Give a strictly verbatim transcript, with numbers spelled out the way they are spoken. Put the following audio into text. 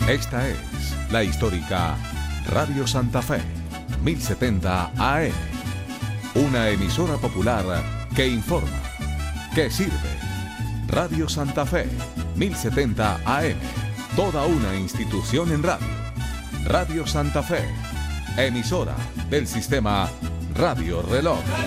Esta es la histórica Radio Santa Fe, mil setenta A M. Una emisora popular que informa, que sirve. Radio Santa Fe, mil setenta A M. Toda una institución en radio. Radio Santa Fe, emisora del sistema Radio Reloj.